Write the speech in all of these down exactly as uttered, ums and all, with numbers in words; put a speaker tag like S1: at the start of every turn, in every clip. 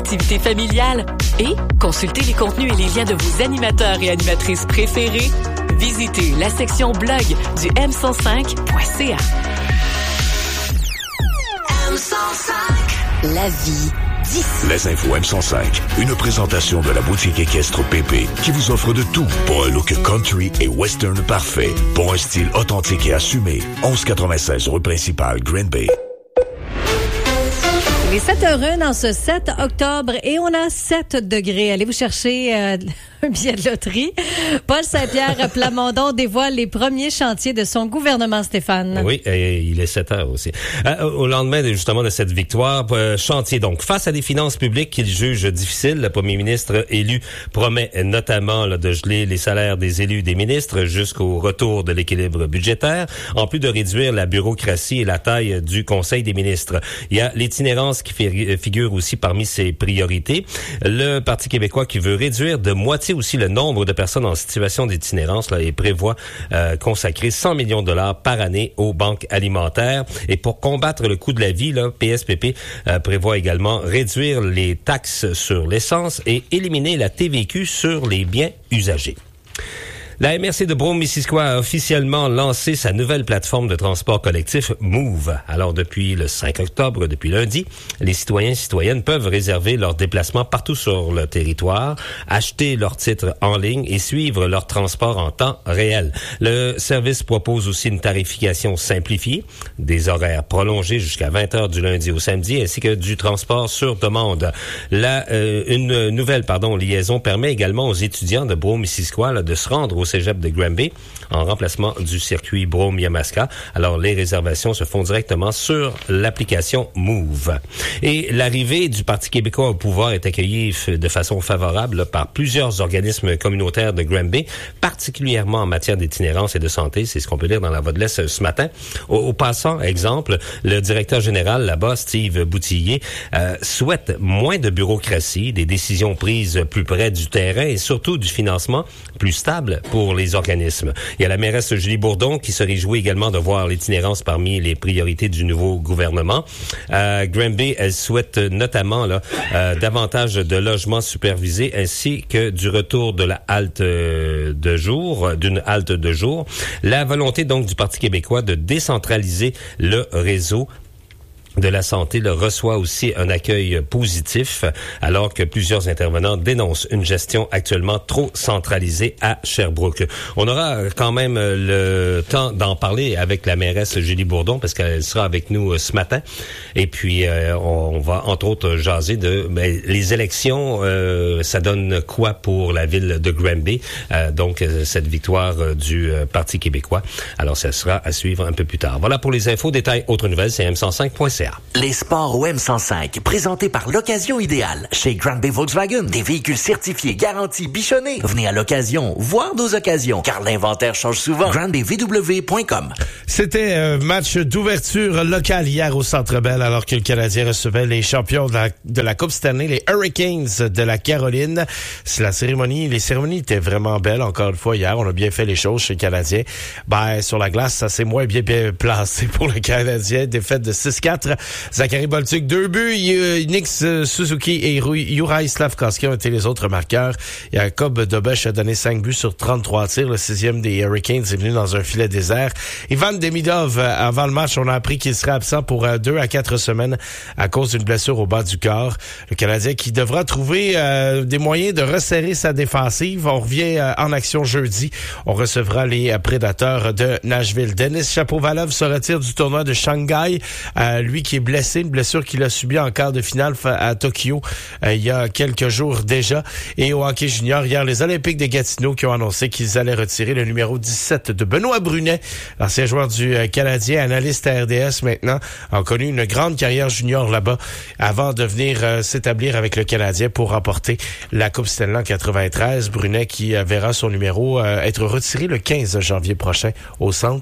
S1: activités familiales et consultez les contenus et les liens de vos animateurs et animatrices préférés. Visitez la section blog du m cent cinq point c a.
S2: M cent cinq. La vie d'ici.
S3: Les infos M cent cinq. Une présentation de la boutique équestre P P qui vous offre de tout pour un look country et western parfait. Pour un style authentique et assumé. onze quatre-vingt-seize rue principale, Green Bay.
S4: Il est sept heures un en ce sept octobre et on a sept degrés. Allez vous chercher euh, un billet de loterie. Paul Saint-Pierre Plamondon dévoile les premiers chantiers de son gouvernement, Stéphane.
S5: Oui, et il est sept heures aussi. Euh, au lendemain de, justement de cette victoire, euh, chantier donc. Face à des finances publiques qu'il juge difficiles, le premier ministre élu promet notamment là, de geler les salaires des élus des ministres jusqu'au retour de l'équilibre budgétaire, en plus de réduire la bureaucratie et la taille du Conseil des ministres. Il y a l'itinérance qui figure aussi parmi ses priorités. Le Parti québécois qui veut réduire de moitié aussi le nombre de personnes en situation d'itinérance là, et prévoit euh, consacrer cent millions de dollars par année aux banques alimentaires. Et pour combattre le coût de la vie, là, P S P P euh, prévoit également réduire les taxes sur l'essence et éliminer la T V Q sur les biens usagés. La M R C de Brome-Missisquoi a officiellement lancé sa nouvelle plateforme de transport collectif Move. Alors, depuis le cinq octobre, depuis lundi, les citoyens et citoyennes peuvent réserver leurs déplacements partout sur le territoire, acheter leurs titres en ligne et suivre leur transport en temps réel. Le service propose aussi une tarification simplifiée, des horaires prolongés jusqu'à vingt heures du lundi au samedi, ainsi que du transport sur demande. La, euh, une nouvelle, pardon, liaison permet également aux étudiants de Brome-Missisquoi là, de se rendre au cégep de Granby en remplacement du circuit Brome-Yamaska. Alors, les réservations se font directement sur l'application Move. Et l'arrivée du Parti québécois au pouvoir est accueillie de façon favorable là, par plusieurs organismes communautaires de Granby, particulièrement en matière d'itinérance et de santé. C'est ce qu'on peut lire dans la Voix de l'Est ce matin. Au, au passant, exemple, le directeur général là-bas, Steve Boutillier, euh, souhaite moins de bureaucratie, des décisions prises plus près du terrain et surtout du financement plus stable pour les organismes. Il y a la mairesse Julie Bourdon qui se réjouit également de voir l'itinérance parmi les priorités du nouveau gouvernement. Euh, Granby, elle souhaite notamment là, euh, davantage de logements supervisés ainsi que du retour de la halte de jour, d'une halte de jour. La volonté donc du Parti québécois de décentraliser le réseau de la santé le reçoit aussi un accueil positif, alors que plusieurs intervenants dénoncent une gestion actuellement trop centralisée à Sherbrooke. On aura quand même le temps d'en parler avec la mairesse Julie Bourdon, parce qu'elle sera avec nous ce matin. Et puis, euh, on va entre autres jaser de ben, les élections, euh, ça donne quoi pour la ville de Granby? Euh, donc, cette victoire euh, du euh, Parti québécois. Alors, ça sera à suivre un peu plus tard. Voilà pour les infos. Détails, autres nouvelles, c'est m cent cinq point c a.
S6: Les sports au M cent cinq, présentés par l'Occasion Idéale. Chez Granby Volkswagen, des véhicules certifiés, garantis, bichonnés. Venez à l'Occasion, voir nos occasions, car l'inventaire change souvent. granby v w point com.
S7: C'était un match d'ouverture locale hier au Centre Bell, alors que le Canadien recevait les champions de la, de la Coupe Stanley, les Hurricanes de la Caroline. C'est la cérémonie, les cérémonies étaient vraiment belles, encore une fois, hier. On a bien fait les choses chez le Canadien. Ben, sur la glace, ça s'est moins bien, bien placé pour le Canadien. Défaite de six quatre. Zachary Bolduc, deux buts. Nick Suzuki et Juraj Slavkovski ont été les autres marqueurs. Jacob Dobesch a donné cinq buts sur trente-trois tirs. Le sixième des Hurricanes est venu dans un filet désert. Ivan Demidov, avant le match, on a appris qu'il serait absent pour deux à quatre semaines à cause d'une blessure au bas du corps. Le Canadien qui devra trouver euh, des moyens de resserrer sa défensive. On revient euh, en action jeudi. On recevra les euh, Prédateurs de Nashville. Denis Shapovalov se retire du tournoi de Shanghai. Euh, lui qui est blessé, une blessure qu'il a subie en quart de finale à Tokyo euh, il y a quelques jours déjà. Et au hockey junior, hier, les Olympiques de Gatineau qui ont annoncé qu'ils allaient retirer le numéro dix-sept de Benoît Brunet, l'ancien joueur du euh, Canadien, analyste à R D S maintenant, a connu une grande carrière junior là-bas avant de venir euh, s'établir avec le Canadien pour remporter la Coupe Stanley en quatre-vingt-treize. Brunet qui euh, verra son numéro euh, être retiré le quinze janvier prochain au Centre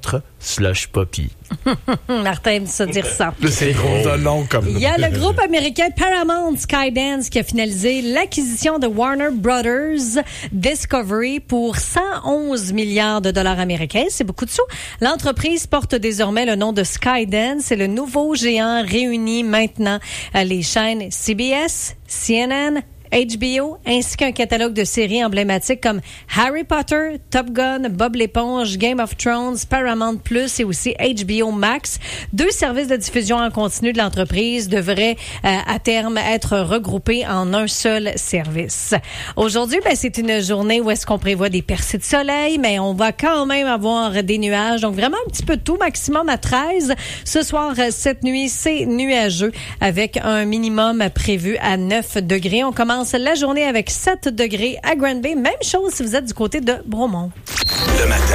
S7: Slush Poppy.
S4: Martin aime ça dire ça.
S7: C'est gros de nom comme
S4: Il y a le groupe américain Paramount Skydance qui a finalisé l'acquisition de Warner Brothers Discovery pour cent onze milliards de dollars américains. C'est beaucoup de sous. L'entreprise porte désormais le nom de Skydance et le nouveau géant réunit maintenant les chaînes C B S, C N N, H B O, ainsi qu'un catalogue de séries emblématiques comme Harry Potter, Top Gun, Bob l'éponge, Game of Thrones, Paramount Plus et aussi H B O Max. Deux services de diffusion en continu de l'entreprise devraient euh, à terme être regroupés en un seul service. Aujourd'hui, ben, c'est une journée où est-ce qu'on prévoit des percées de soleil, mais on va quand même avoir des nuages. Donc vraiment un petit peu de tout, maximum à treize. Ce soir, cette nuit, c'est nuageux avec un minimum prévu à neuf degrés. On commence la journée avec sept degrés à Granby. Même chose si vous êtes du côté de Bromont.
S3: Le matin,